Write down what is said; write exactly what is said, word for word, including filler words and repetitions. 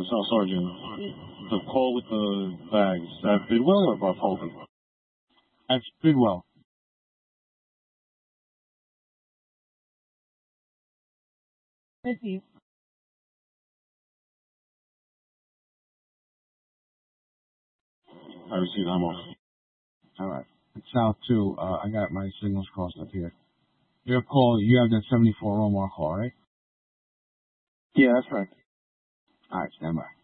South Sergeant. The call with the bags at Bidwell or Buff Holden? At Bidwell. Fifty. I received. I'm off. All right. It's South two. Uh, I got my signals crossed up here. Your call, you have that seventy-four Omar call, right? Yeah, that's right. All right, stand by.